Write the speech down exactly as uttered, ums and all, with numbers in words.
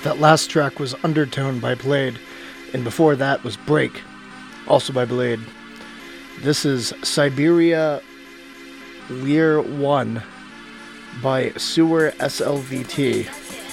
That last track was Undertone by Blade, and before that was Break, also by Blade. This is Siberia Lear one by Sewer S L V T.